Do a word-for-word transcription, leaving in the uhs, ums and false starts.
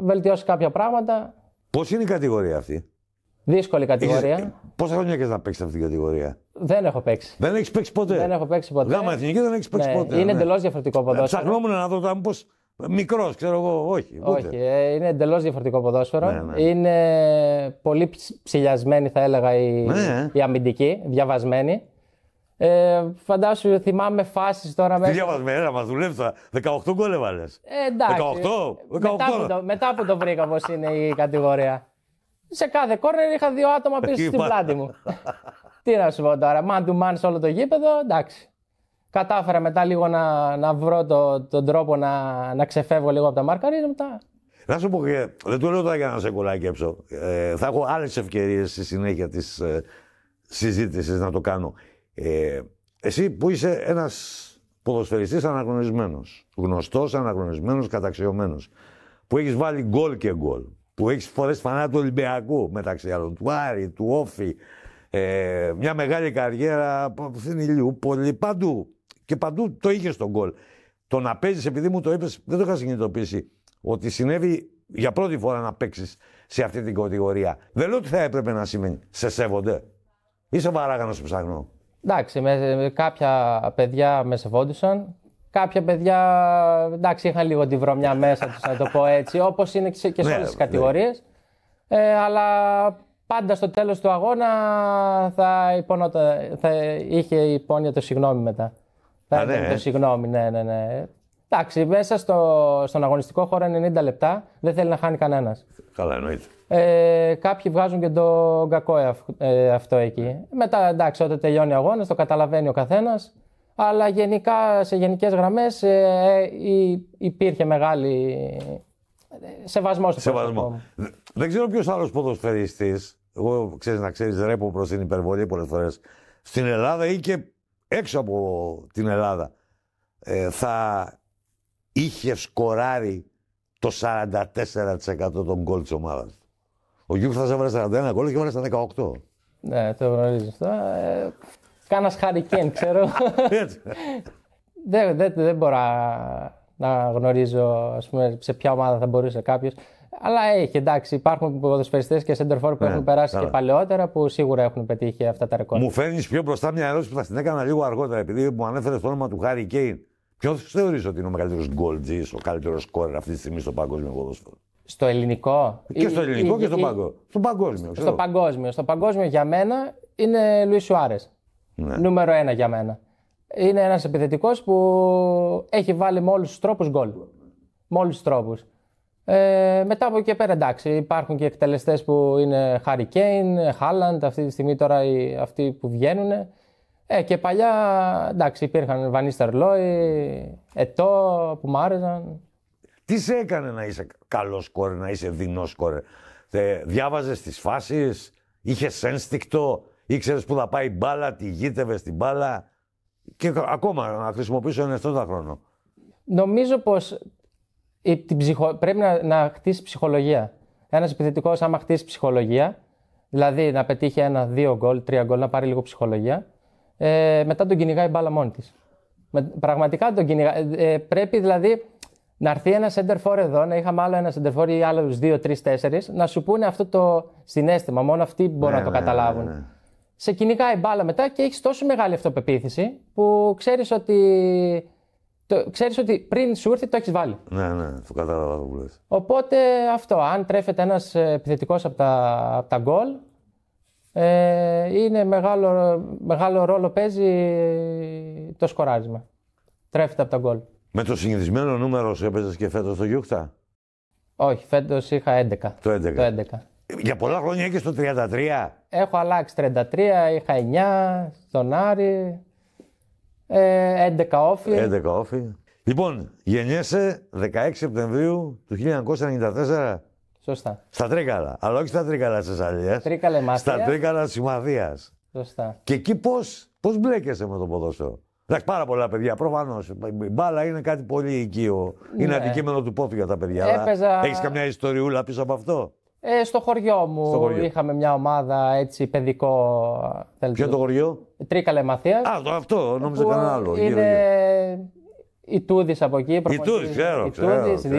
βελτιώσει κάποια πράγματα. Πώς είναι η κατηγορία αυτή? Δύσκολη κατηγορία. Έχεις, πόσα χρόνια έχεις να παίξεις αυτή την κατηγορία? Δεν έχω παίξει. Δεν έχεις παίξει ποτέ? Δεν έχω παίξει ποτέ. Γάμα εθνική δεν έχεις παίξει ναι, ποτέ. Είναι ναι. εντελώς διαφορετικό ποδόσφαιρο. Ψαχνόμουν να δω τώρα πώς. Μικρός, ξέρω εγώ, όχι. Όχι, ε, είναι εντελώς διαφορετικό ποδόσφαιρο. Ναι, ναι. Είναι πολύ ψηλιασμένη, θα έλεγα, η, ναι. η αμυντική, διαβασμένη. Ε, φαντάσου, θυμάμαι φάσεις τώρα μέσα. Τι διαβασμένη, να μας δουλεύει τώρα. δεκαοκτώ γκολ έβαλες. Ε, εντάξει. δεκαοκτώ. Μετά, που το, μετά που το βρήκα πώς είναι η κατηγορία. Σε κάθε κόρνερ είχα δύο άτομα πίσω στην πλάτη μου. Τι να σου πω τώρα, man to man σε όλο το γήπεδο, εντάξει. Κατάφερα μετά λίγο να, να βρω το, τον τρόπο να, να ξεφεύγω λίγο από τα μαρκαρίσματα. Να σου πω και, δεν το λέω τώρα για να σε κολακέψω. Ε, θα έχω άλλες ευκαιρίες στη συνέχεια της ε, συζήτησης να το κάνω. Ε, εσύ που είσαι ένας ποδοσφαιριστής αναγνωρισμένος, γνωστός, αναγνωρισμένος, καταξιωμένος, που έχεις βάλει γκολ και γκολ, που έχεις φορές φανά του Ολυμπιακού μεταξύ άλλων, του Άρη, του Όφη, ε, μια μεγάλη καριέρα από την Ηλιούπολη, παντού. Και παντού το είχε στον γκολ. Το να παίζεις, επειδή μου το είπες, δεν το είχα συνειδητοποιήσει, ότι συνέβη για πρώτη φορά να παίξεις σε αυτή την κατηγορία. Δεν λέω ότι θα έπρεπε να σημαίνει. Σε σέβονται? Είσαι βαράγανος που ψάχνω? Εντάξει, με, με κάποια παιδιά με σεβόντουσαν. Κάποια παιδιά, εντάξει, είχαν λίγο τη βρωμιά μέσα τους, να το πω έτσι, όπως είναι και σε, και σε όλες τις κατηγορίες. Ε, αλλά πάντα στο τέλος του αγώνα θα, υπονότα, θα είχε υπόνοια το συγγνώμη μετά. Θα Α, ναι. Το συγγνώμη, ναι, ναι, ναι. Εντάξει, μέσα στο, στον αγωνιστικό χώρο ενενήντα λεπτά δεν θέλει να χάνει κανένας. Καλά, εννοείται. Ε, κάποιοι βγάζουν και το κακό ε, αυτό εκεί. Μετά, εντάξει, όταν τελειώνει ο αγώνας, το καταλαβαίνει ο καθένας. Αλλά γενικά, σε γενικές γραμμές, ε, υπήρχε μεγάλη σεβασμός. Σεβασμό. Δεν ξέρω ποιος άλλος ποδοσφαιριστής, εγώ ξέρεις να ξέρεις, ρέπω προς την υπερβολή πολλές φορές, στην Ελλάδα ή και έξω από την Ελλάδα, ε, θα είχε σκοράρει το σαράντα τέσσερα τοις εκατό των γκολ της ομάδας. Ο Γιούχτας έβαλε σαράντα ένα γκολ και έβαλε στα δεκαοκτώ. Ναι, το γνωρίζω αυτό. Ε, Κάνας Χαρικέν, ξέρω. δεν, δεν, δεν μπορώ να γνωρίζω, ας πούμε, σε ποια ομάδα θα μπορούσε κάποιος. Αλλά έχει, εντάξει, υπάρχουν ποδοσφαιριστές και σέντερφορ που ναι, έχουν περάσει καλά και παλαιότερα που σίγουρα έχουν πετύχει αυτά τα ρεκόρ. Μου φέρνεις πιο μπροστά μια ερώτηση που θα την έκανα λίγο αργότερα, επειδή μου ανέφερε το όνομα του Χάρι Κέιν. Ποιος θεωρείς ότι είναι ο μεγαλύτερος γκολτζής, ο καλύτερος σκόρερ αυτή τη στιγμή στο παγκόσμιο ποδόσφαιρο? Στο ελληνικό. Και στο ελληνικό ή, και στο, ή, παγκόσμιο. στο παγκόσμιο. Ξέρω. Στο παγκόσμιο. Στο παγκόσμιο για μένα είναι Λουίς Σουάρες. Ναι. Νούμερο ένα για μένα. Είναι ένας επιθετικός που έχει βάλει με όλους τους τρόπους γκολ. Με όλους τους τρόπους. Ε, μετά από εκεί και πέρα, εντάξει, υπάρχουν και εκτελεστές που είναι Χάρι Κέιν, Χάλαντ, αυτή τη στιγμή τώρα οι, αυτοί που βγαίνουν. Ε, και παλιά, εντάξει, υπήρχαν Βανίστερ Λόι, Ετώ που μ' άρεσαν. Τι σε έκανε να είσαι καλός σκόρερ, να είσαι δεινός σκόρερ? Διάβαζες τις φάσεις, είχες ένστικτο, ήξερες που θα πάει η μπάλα, τη γείτευες την μπάλα και ακόμα να χρησιμοποιήσω ένα επτά χρόνο? Νομίζω πως η, την ψυχο... πρέπει να, να χτίσει ψυχολογία. Ένας επιθετικός, άμα χτίσει ψυχολογία, δηλαδή να πετύχει ένα, δύο γκολ, τρία γκολ, να πάρει λίγο ψυχολογία, ε, μετά τον κυνηγάει η μπάλα μόνη της. Με, πραγματικά τον κυνηγάει. Ε, πρέπει δηλαδή να έρθει ένα center for εδώ, να είχαμε άλλο ένα center for ή άλλους δύο, τρεις, τέσσερις, να σου πούνε αυτό το συναίσθημα. Μόνο αυτοί μπορούν ναι, να το ναι, καταλάβουν. Ναι, ναι. Σε κυνηγάει η μπάλα μετά και έχεις τόσο μεγάλη αυτοπεποίθηση που ξέρεις ότι, το, ξέρεις ότι πριν σου έρθει το έχεις βάλει. Ναι, ναι, το κατάλαβα που λες. Οπότε αυτό, αν τρέφεται ένας επιθετικός από τα, από τα γκολ, ε, είναι μεγάλο, μεγάλο ρόλο παίζει το σκοράρισμα. Τρέφεται από τα γκολ. Με το συνηθισμένο νούμερο σου έπαιζες και φέτος στο Γιούχτα? Όχι, φέτος είχα έντεκα. Το έντεκα. Το έντεκα. Για πολλά χρόνια είχες το τριάντα τρία. Έχω αλλάξει τριάντα τρία, είχα εννιά στον Άρη, ε, έντεκα Όφη. έντεκα Όφη. Λοιπόν, γεννιέσαι δεκαέξι Σεπτεμβρίου του χίλια εννιακόσια ενενήντα τέσσερα. Σωστά. Στα Τρίκαλα, αλλά όχι στα Τρίκαλα της Θεσσαλίας. Τρίκαλα Μαθίας. Στα Τρίκαλα της Μαθίας. Σωστά. Και εκεί πώς, πώς μπλέκεσαι με το ποδόσφαιρο? Εντάξει, πάρα πολλά παιδιά, προφανώς. Η μπάλα είναι κάτι πολύ οικείο. Ναι. Είναι αντικείμενο του πόθου για τα παιδιά. Έπαιζα... Έχεις καμιά ιστοριούλα πίσω από αυτό? Ε, στο χωριό μου στο χωριό. Είχαμε μια ομάδα έτσι παιδικό. Ποιο το χωριό? Τρίκαλα Μαθίας. Α, το αυτό, νόμιζα κανένα άλλο. Είναι η Τούδης από εκεί. Η Τούδης, ξέρω, ξέρω.